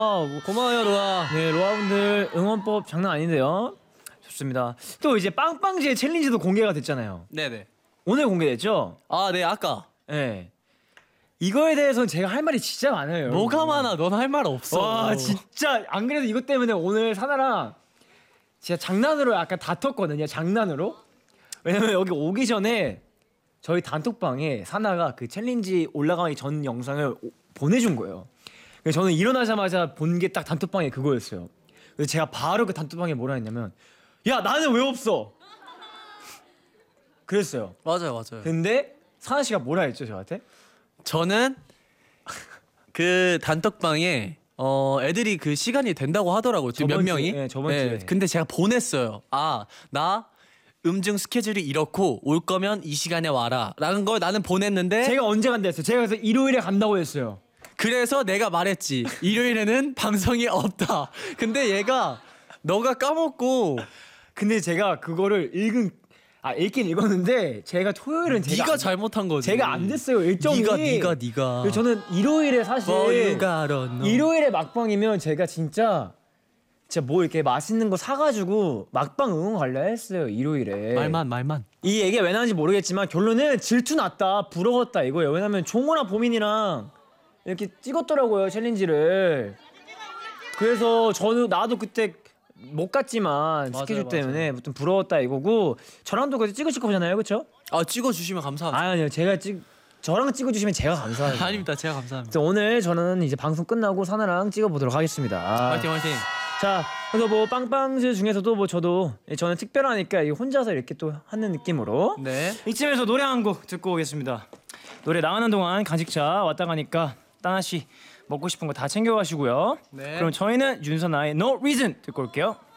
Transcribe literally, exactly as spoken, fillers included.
아, 고마워요 로아. 네, 로아분들 응원법 장난 아닌데요. 좋습니다. 또 이제 빵빵지의 챌린지도 공개가 됐잖아요. 네네. 오늘 공개됐죠? 아, 네 아까. 네. 이거에 대해서는 제가 할 말이 진짜 많아요. 뭐가 여러분. 많아? 넌 할 말 없어. 와, 진짜 안 그래도 이것 때문에 오늘 사나랑 진짜 장난으로 약간 다퉜거든요. 장난으로. 왜냐면 여기 오기 전에 저희 단톡방에 사나가 그 챌린지 올라가기 전 영상을 오- 보내준 거예요. 그래서 저는 일어나자마자 본 게 딱 단톡방에 그거였어요. 그래서 제가 바로 그 단톡방에 뭐라 했냐면 야 나는 왜 없어? 그랬어요. 맞아요, 맞아요. 근데 사나 씨가 뭐라 했죠 저한테? 저는 그 단톡방에 어 애들이 그 시간이 된다고 하더라고요. 지금 몇 저번 주, 명이. 네, 저번 주에. 근데 제가 보냈어요. 아, 나 음중 스케줄이 이렇고 올 거면 이 시간에 와라라는 걸 나는 보냈는데 제가 언제 간다 했어요? 제가 그래서 일요일에 간다고 했어요. 그래서 내가 말했지. 일요일에는 방송이 없다. 근데 얘가 너가 까먹고 근데 제가 그거를 읽은 아 읽긴 읽었는데 제가 토요일은 제가 네가 안- 잘못한 거지. 제가 안 됐어요 일정이. 네가 네가 네가. 그래서 저는 일요일에 사실 For you gotta know. 일요일에 막방이면 제가 진짜 진짜 뭐 이렇게 맛있는 거 사가지고 막방 응원 갈려 했어요 일요일에. 말만 말만. 이 얘기가 왜 나는지 모르겠지만 결론은 질투 났다 부러웠다 이거예요. 왜냐면 종호랑 보민이랑 이렇게 찍었더라고요 챌린지를. 그래서 저는 나도 그때 못 갔지만 맞아요, 스케줄 맞아요. 때문에 좀 부러웠다 이거고 저랑도 그때 찍으실 거잖아요, 그렇죠? 아 찍어 주시면 감사합니다. 아니요, 제가 찍 저랑 찍어주시면 제가 감사해요. 아닙니다. 제가 감사합니다. 그래서 오늘 저는 이제 방송 끝나고 사나랑 찍어보도록 하겠습니다. 화이팅 화이팅. 자, 그래서 뭐 빵빵즈 중에서도 뭐 저도 저는 특별하니까 이거 혼자서 이렇게 또 하는 느낌으로 네. 이쯤에서 노래 한 곡 듣고 오겠습니다. 노래 나가는 동안 간식차 왔다 가니까 따나 씨 먹고 싶은 거 다 챙겨가시고요. 네. 그럼 저희는 윤선아의 No Reason 듣고 올게요.